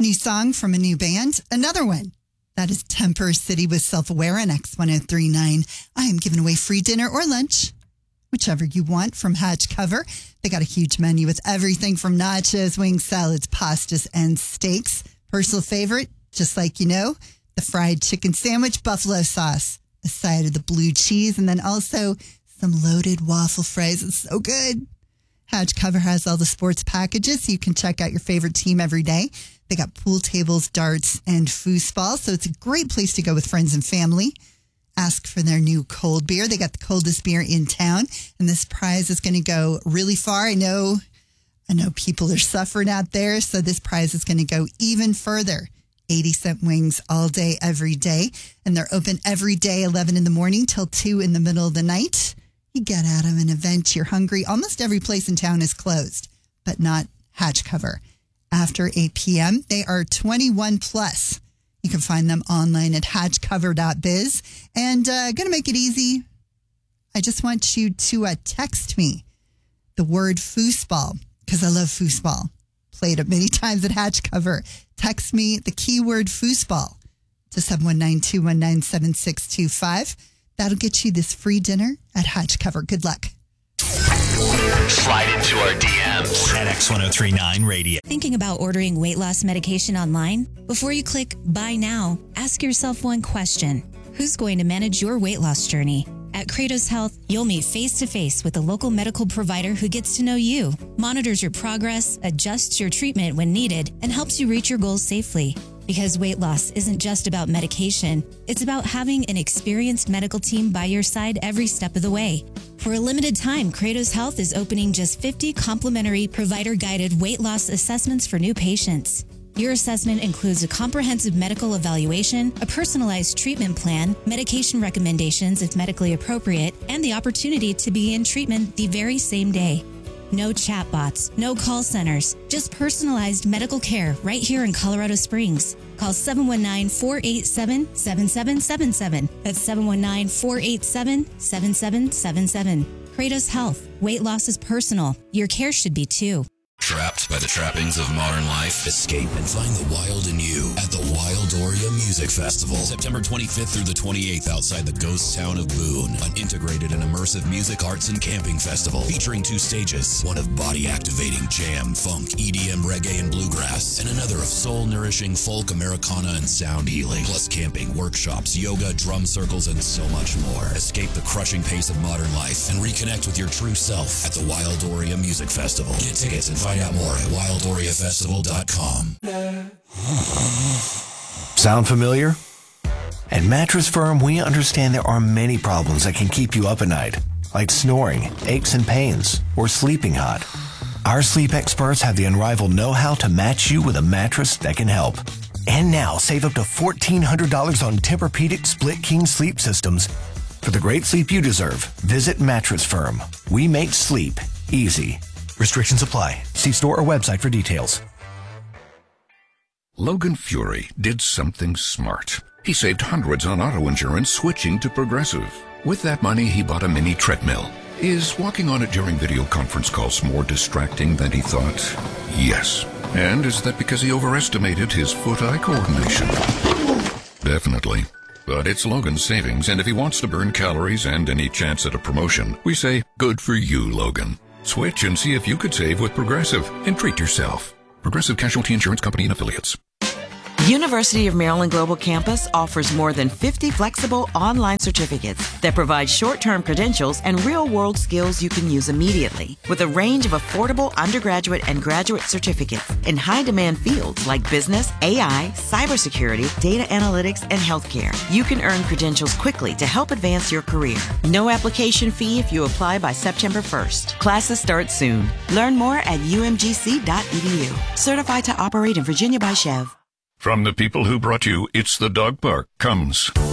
New song from a new band. Another one. That is Temper City with Self-Aware on X1039. I am giving away free dinner or lunch, whichever you want, from Hatch Cover. They got a huge menu with everything from nachos, wings, salads, pastas, and steaks. Personal favorite, just like you know, the fried chicken sandwich, buffalo sauce, a side of the blue cheese, and then also some loaded waffle fries. It's so good. Hatch Cover has all the sports packages, so you can check out your favorite team every day. They got pool tables, darts, and foosball, so it's a great place to go with friends and family. Ask for their new cold beer. They got the coldest beer in town, and this prize is going to go really far. I know people are suffering out there, so this prize is going to go even further. 80-cent wings all day, every day, and they're open every day, 11 in the morning till 2 in the middle of the night. You get out of an event, you're hungry. Almost every place in town is closed, but not Hatch Cover. After 8 p.m., they are 21 plus. You can find them online at hatchcover.biz. And going to make it easy. I just want you to text me the word foosball, because I love foosball. Played it many times at Hatch Cover. Text me the keyword foosball to 719-219-7625. That'll get you this free dinner at Hatch Cover. Good luck. Slide into our DMs at X1039 Radio. Thinking about ordering weight loss medication online? Before you click buy now, ask yourself one question. Who's going to manage your weight loss journey? At Kratos Health, you'll meet face-to-face with a local medical provider who gets to know you, monitors your progress, adjusts your treatment when needed, and helps you reach your goals safely. Because weight loss isn't just about medication, it's about having an experienced medical team by your side every step of the way. For a limited time, Kratos Health is opening just 50 complimentary provider-guided weight loss assessments for new patients. Your assessment includes a comprehensive medical evaluation, a personalized treatment plan, medication recommendations if medically appropriate, and the opportunity to begin treatment the very same day. No chatbots, no call centers, just personalized medical care right here in Colorado Springs. Call 719-487-7777. That's 719-487-7777. Kratos Health. Weight loss is personal. Your care should be too. Trapped by the trappings of modern life? Escape and find the wild in you at the Wildoria Music Festival. September 25th through the 28th outside the ghost town of Boone. An integrated and immersive music, arts, and camping festival featuring 2 stages. One of body-activating jam, funk, EDM, reggae, and bluegrass. And another of soul-nourishing folk, Americana, and sound healing. Plus camping, workshops, yoga, drum circles, and so much more. Escape the crushing pace of modern life and reconnect with your true self at the Wildoria Music Festival. Get tickets and find out more at wildoriafestival.com. Sound familiar? At Mattress Firm, we understand there are many problems that can keep you up at night, like snoring, aches and pains, or sleeping hot. Our sleep experts have the unrivaled know-how to match you with a mattress that can help. And now, save up to $1,400 on Tempur-Pedic Split King sleep systems. For the great sleep you deserve, visit Mattress Firm. We make sleep easy. Restrictions apply. See store or website for details. Logan Fury did something smart. He saved hundreds on auto insurance switching to Progressive. With that money, he bought a mini treadmill. Is walking on it during video conference calls more distracting than he thought? Yes. And is that because he overestimated his foot-eye coordination? Definitely. But it's Logan's savings, and if he wants to burn calories and any chance at a promotion, we say, good for you, Logan. Switch and see if you could save with Progressive and treat yourself. Progressive Casualty Insurance Company and Affiliates. University of Maryland Global Campus offers more than 50 flexible online certificates that provide short-term credentials and real-world skills you can use immediately. With a range of affordable undergraduate and graduate certificates in high-demand fields like business, AI, cybersecurity, data analytics, and healthcare, you can earn credentials quickly to help advance your career. No application fee if you apply by September 1st. Classes start soon. Learn more at umgc.edu. Certified to operate in Virginia by Chev. From the people who brought you It's the Dog Park comes